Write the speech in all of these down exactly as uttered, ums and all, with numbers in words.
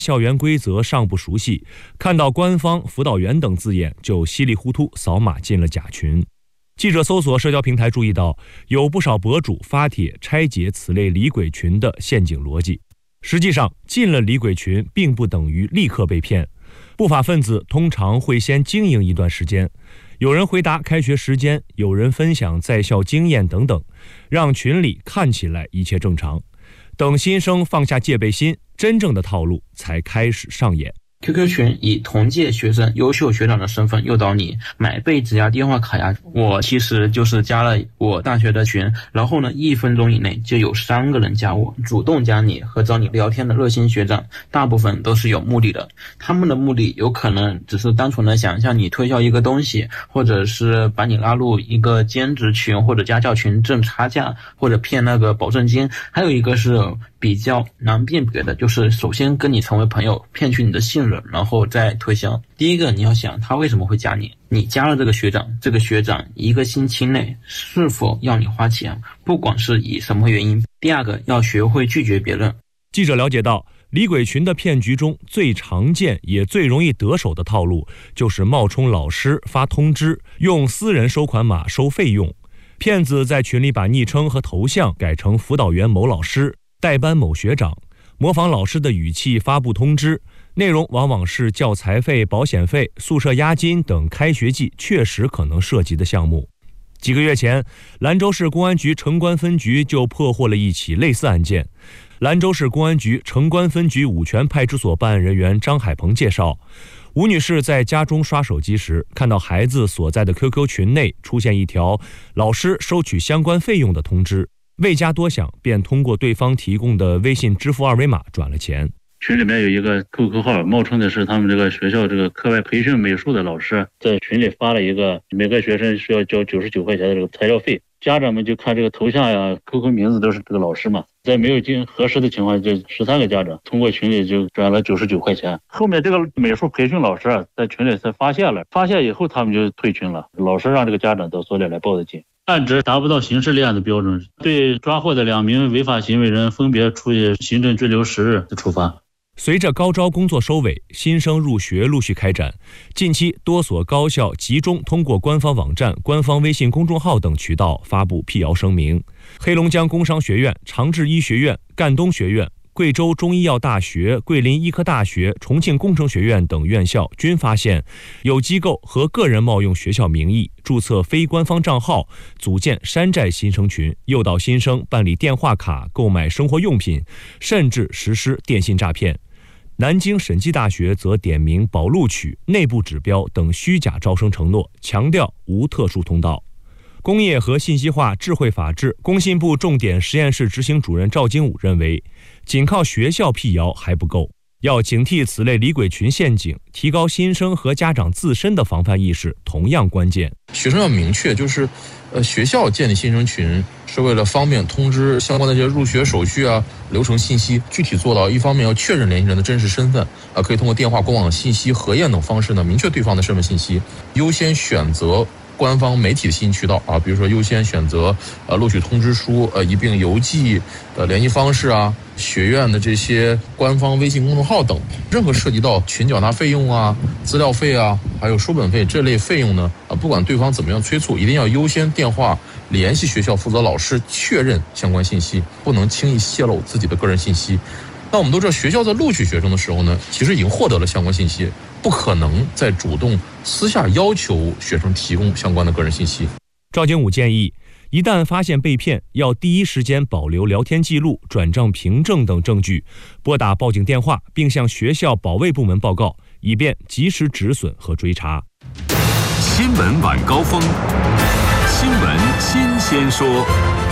校园规则尚不熟悉，看到官方、辅导员等字眼就稀里糊涂扫码进了假群。记者搜索社交平台注意到，有不少博主发帖拆解此类李鬼群的陷阱逻辑。实际上，进了李鬼群并不等于立刻被骗，不法分子通常会先经营一段时间，有人回答开学时间，有人分享在校经验等等，让群里看起来一切正常。等新生放下戒备心，真正的套路才开始上演。 Q Q 群以同届学生、优秀学长的身份诱导你买被质押电话卡呀。我其实就是加了我大学的群，然后呢，一分钟以内就有三个人加我，主动加你和找你聊天的热心学长，大部分都是有目的的。他们的目的有可能只是单纯的想向你推销一个东西，或者是把你拉入一个兼职群或者家教群挣差价，或者骗那个保证金。还有一个是比较难辨别的，就是首先跟你成为朋友，骗取你的信任，然后再推销。第一个你要想他为什么会加你，你加了这个学长，这个学长一个星期内是否要你花钱，不管是以什么原因。第二个要学会拒绝别人。 记者了解到，李鬼群的骗局中最常见也最容易得手的套路，就是冒充老师发通知，用私人收款码收费用。骗子在群里把昵称和头像改成辅导员某老师、代班某学长，模仿老师的语气发布通知，内容往往是教材费、保险费、宿舍押金等开学季确实可能涉及的项目。几个月前，兰州市公安局城关分局就破获了一起类似案件。兰州市公安局城关分局五泉派出所办案人员张海鹏介绍，吴女士在家中刷手机时，看到孩子所在的 Q Q 群内出现一条老师收取相关费用的通知，未加多想，便通过对方提供的微信支付二维码转了钱。 群里面有一个 Q Q 号，冒充的是他们这个学校这个课外培训美术的老师，在群里发了一个每个学生需要交九十九块钱的这个材料费。家长们就看这个头像呀、Q Q 名字都是这个老师嘛，在没有经核实的情况下，就十三个家长通过群里就转了九十九块钱。后面这个美术培训老师啊，在群里才发现了，发现以后他们就退群了。老师让这个家长到所里来报的警。案值达不到刑事立案的标准，对抓获的两名违法行为人分别处以行政拘留十日的处罚。 随着高招工作收尾，新生入学陆续开展。近期多所高校集中通过官方网站、官方微信公众号等渠道发布辟谣声明。黑龙江工商学院、长治医学院、赣东学院、贵州中医药大学、桂林医科大学、重庆工程学院等院校均发现有机构和个人冒用学校名义注册非官方账号，组建山寨新生群，诱导新生办理电话卡、购买生活用品，甚至实施电信诈骗。南京审计大学则点名保录取、内部指标等虚假招生承诺，强调无特殊通道。工业和信息化智慧法治工信部重点实验室执行主任赵金武认为，仅靠学校辟谣还不够，要警惕此类李鬼群陷阱，提高新生和家长自身的防范意识同样关键。 学生要明确，就是呃，学校建立新生群是为了方便通知相关的这些入学手续啊、流程信息，具体做到一方面要确认联系人的真实身份，啊，可以通过电话、官网信息核验等方式呢，明确对方的身份信息，优先选择官方媒体的信息渠道啊，比如说优先选择呃录取通知书、呃一并邮寄的联系方式啊，学院的这些官方微信公众号等。任何涉及到群缴纳费用啊、资料费啊，还有书本费这类费用呢，啊，不管对方怎么样催促，一定要优先电话联系学校负责老师确认相关信息，不能轻易泄露自己的个人信息。那我们都知道，学校在录取学生的时候呢，其实已经获得了相关信息，不可能再主动私下要求学生提供相关的个人信息。 赵金武建议，一旦发现被骗，要第一时间保留聊天记录、转账凭证等证据，拨打报警电话，并向学校保卫部门报告，以便及时止损和追查。 新闻晚高峰，新闻新鲜说。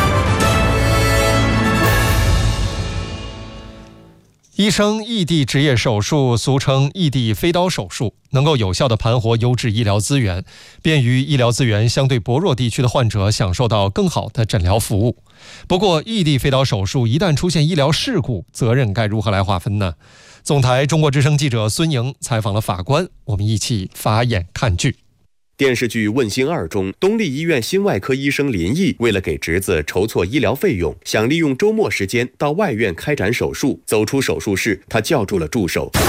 医生异地执业手术，俗称异地飞刀手术，能够有效地盘活优质医疗资源，便于医疗资源相对薄弱地区的患者享受到更好的诊疗服务。不过，异地飞刀手术一旦出现医疗事故，责任该如何来划分呢？总台中国之声记者孙莹采访了法官，我们一起法眼看剧。 电视剧《问心二》中，东丽医院心外科医生林毅为了给侄子筹措医疗费用，想利用周末时间到外院开展手术。走出手术室，他叫住了助手。